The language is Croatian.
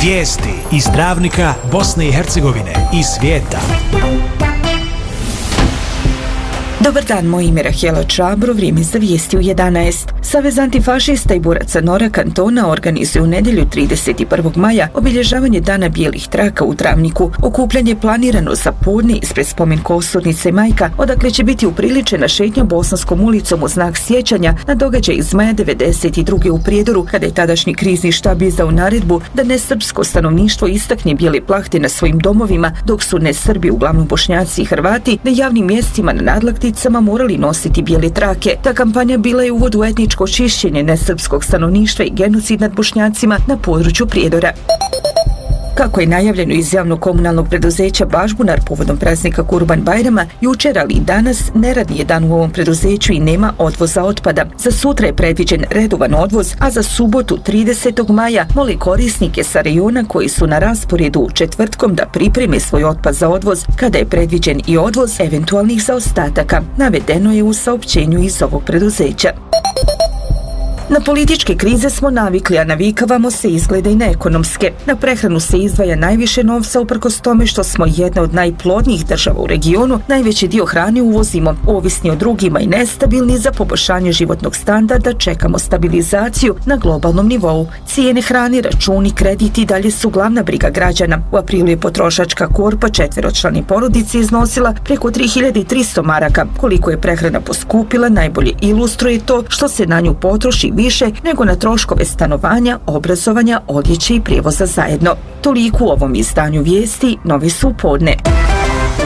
Vijesti iz Travnika, Bosne i Hercegovine i svijeta. Dobar dan, moje ime Rahela Čabro, vrijeme za vijesti u 11. Savez antifašista i boraca Nora kantona organizuje u nedjelju 31. maja obilježavanje Dana bijelih traka u Travniku. Okupljanje je planirano za podne ispred spomen kosturnice Majka, odakle će biti upriličena šetnja Bosanskom ulicom u znak sjećanja na događaj iz maja 92. u Prijedoru, kada je tadašnji krizni štab izdao naredbu da nesrpsko stanovništvo istakne bijele plahte na svojim domovima, dok su nesrbi, uglavnom Bošnjaci i Hrvati, na javnim mjestima na nadlakticama morali nositi bijele trake. Ta kampanja bila je uvod u etničko čišćenje nesrpskog stanovništva i genocid nad Bošnjacima na području Prijedora. Kako je najavljeno iz javnog komunalnog preduzeća Bažbunar povodom praznika Kurban-bajrama, jučer ali i danas neradni je dan u ovom preduzeću i nema odvoza otpada. Za sutra je predviđen redovan odvoz, a za subotu 30. maja moli korisnike sa rejona koji su na rasporedu četvrtkom da pripreme svoj otpad za odvoz, kada je predviđen i odvoz eventualnih zaostataka. Navedeno je u saopćenju iz ovog preduzeća. Na političke krize smo navikli, a navikavamo se izgleda i na ekonomske. Na prehranu se izdvaja najviše novca uprkos tome što smo jedna od najplodnijih država u regionu, najveći dio hrane uvozimo. Ovisni o drugima i nestabilni, za poboljšanje životnog standarda čekamo stabilizaciju na globalnom nivou. Cijene hrane, računi, krediti dalje su glavna briga građana. U aprilu je potrošačka korpa četveročlane porodice iznosila preko 3300 maraka. Koliko je prehrana poskupila, najbolje ilustruje to što se na nju potroši više nego na troškove stanovanja, obrazovanja, odjeće i prijevoza zajedno. Toliko u ovom izdanju vijesti, novi su u podne.